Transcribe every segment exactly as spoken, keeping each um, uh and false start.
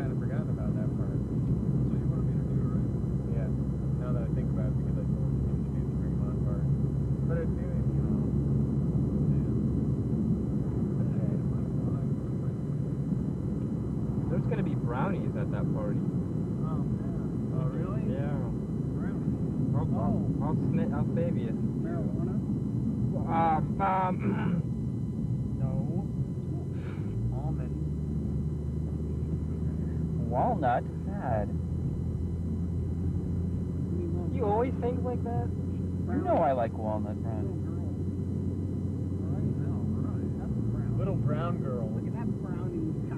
kind of forgotten about that part. So you wanted me to do it, right? Yeah. Now that I think about it, because I told him to do the Fremont part. But I do it, you know. Okay. There's gonna be brownies at that party. Oh, yeah. Oh, really? Yeah. Brownies. I'll, Oh. I'll, I'll, sni I'll save you. Marijuana? Um, um, no. Almond. Walnut? Sad. We love You always think like that? You know I like walnut Little brownies. girl. Right now, right. That's a brownie. Little brown girl. Look at that brownie. I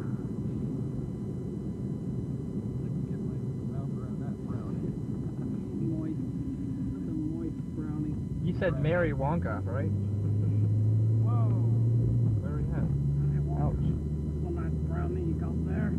can get my mouth around that brownie. Moist. That's a moist brownie. You said Mary Wonka, right? Whoa! Where are we at? Ouch. That's a nice brownie you got there.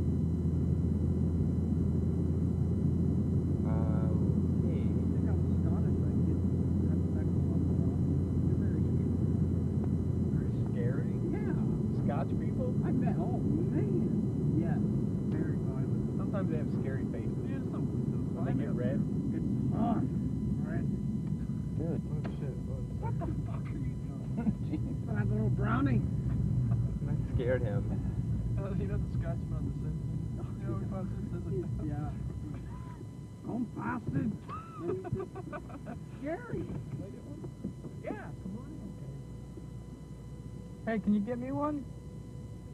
Uh, okay. I think I'm Scottish. I get that speckle up a lot. They're very Very scary. Yeah. Scotch people? I bet. Oh, man. Yes. Very violent. Sometimes they have scary faces. Yeah, some, some When they get red. It's fun. Right? Dude. Oh shit. What the fuck are you doing? Jeez. That little brownie. I scared him. Uh, you know the Scotch on the Simpsons? You know, he pops in and says it. Yeah. Don't pass it. Scary. Yeah, come on in. Hey, can you get me one?